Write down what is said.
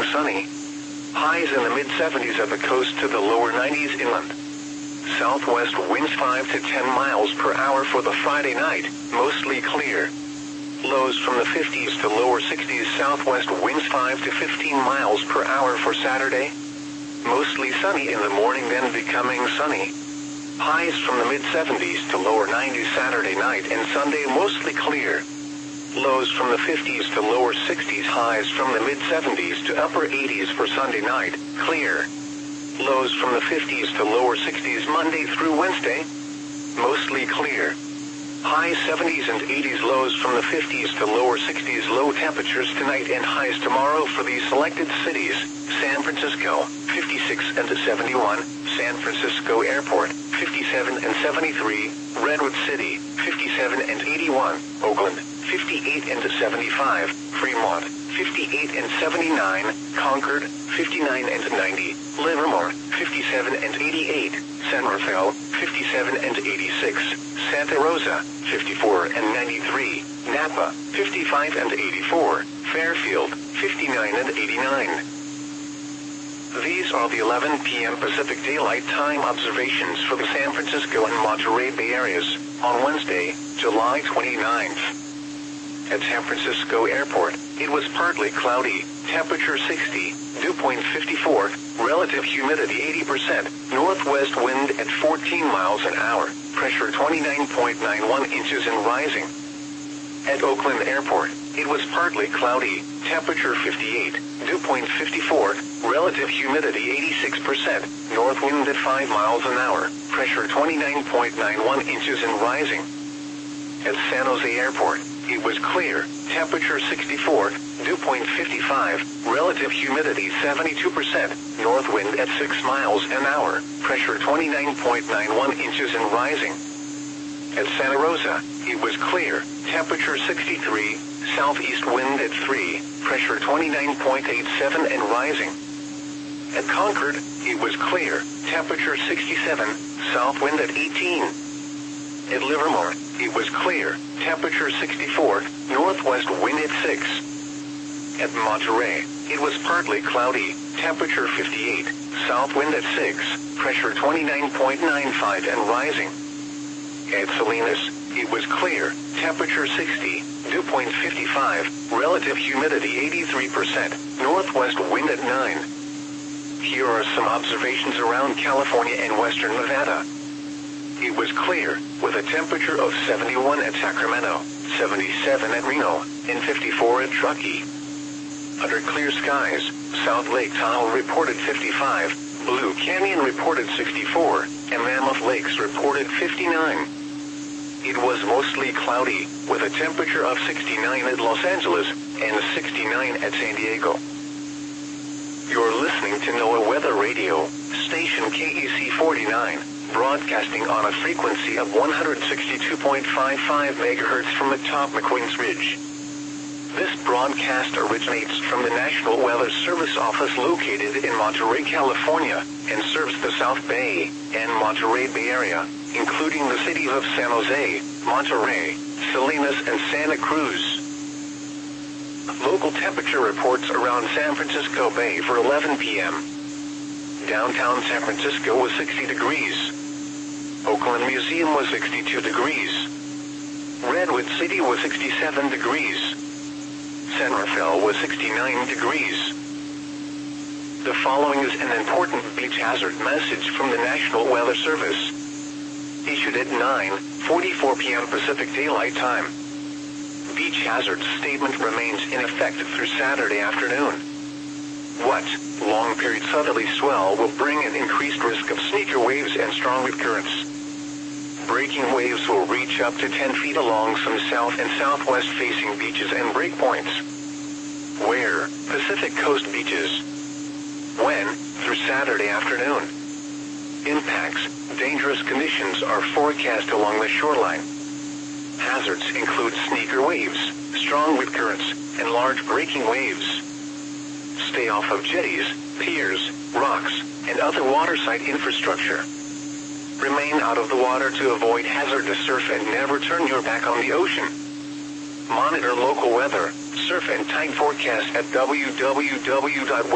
sunny. Highs in the mid-70s at the coast to the lower 90s inland. Southwest winds 5 to 10 miles per hour for the Friday night, mostly clear. Lows from the 50s to lower 60s. Southwest winds 5 to 15 miles per hour for Saturday. Mostly sunny in the morning, then becoming sunny. Highs from the mid-70s to lower 90s Saturday night and Sunday, mostly clear. Lows from the 50s to lower 60s. Highs from the mid-70s to upper 80s for Sunday night, clear. Lows from the 50s to lower 60s Monday through Wednesday, mostly clear. High 70s and 80s. Lows from the 50s to lower 60s. Low temperatures tonight and highs tomorrow for these selected cities: San Francisco, 56 and 71, San Francisco Airport, 57 and 73, Redwood City, 57 and 81, Oakland, 58 and 75, Fremont, 58 and 79, Concord, 59 and 90, Livermore, 57 and 88, San Rafael, 57 and 86, Santa Rosa, 54 and 93, Napa, 55 and 84, Fairfield, 59 and 89. These are the 11 p.m. Pacific Daylight Time observations for the San Francisco and Monterey Bay areas on Wednesday, July 29th. At San Francisco Airport, it was partly cloudy, temperature 60, dew point 54, relative humidity 80%, northwest wind at 14 miles an hour, pressure 29.91 inches and rising. At Oakland Airport, it was partly cloudy, temperature 58, dew point 54, relative humidity 86%, north wind at 5 miles an hour, pressure 29.91 inches and rising. At San Jose Airport, it was clear, temperature 64, dew point 55, relative humidity 72%, north wind at 6 miles an hour, pressure 29.91 inches and rising. At Santa Rosa, it was clear, temperature 63, southeast wind at 3, pressure 29.87 and rising. At Concord, it was clear, temperature 67, south wind at 18. At Livermore, it was clear, temperature 64, northwest wind at 6. At Monterey, it was partly cloudy, temperature 58, south wind at 6, pressure 29.95 and rising. At Salinas, it was clear, temperature 60, dew point 55, relative humidity 83%, northwest wind at 9. Here are some observations around California and western Nevada. It was clear, with a temperature of 71 at Sacramento, 77 at Reno, and 54 at Truckee. Under clear skies, South Lake Tahoe reported 55, Blue Canyon reported 64, and Mammoth Lakes reported 59. It was mostly cloudy, with a temperature of 69 at Los Angeles, and 69 at San Diego. You're listening to NOAA Weather Radio, station KEC 49. Broadcasting on a frequency of 162.55 MHz from atop McQueen's Ridge. This broadcast originates from the National Weather Service office located in Monterey, California, and serves the South Bay and Monterey Bay area, including the cities of San Jose, Monterey, Salinas, and Santa Cruz. Local temperature reports around San Francisco Bay for 11 p.m. Downtown San Francisco was 60 degrees. Oakland Museum was 62 degrees. Redwood City was 67 degrees. San Rafael was 69 degrees. The following is an important beach hazard message from the National Weather Service. Issued at 9:44 p.m. Pacific Daylight Time. Beach hazard statement remains in effect through Saturday afternoon. What? Long period southerly swell will bring an increased risk of sneaker waves and strong wind currents. Breaking waves will reach up to 10 feet along some south and southwest facing beaches and breakpoints. Where? Pacific Coast beaches. When? Through Saturday afternoon. Impacts. Dangerous conditions are forecast along the shoreline. Hazards include sneaker waves, strong wind currents, and large breaking waves. Stay off of jetties, piers, rocks, and other waterside infrastructure. Remain out of the water to avoid hazardous surf and never turn your back on the ocean. Monitor local weather, surf and tide forecast at www.weather.com.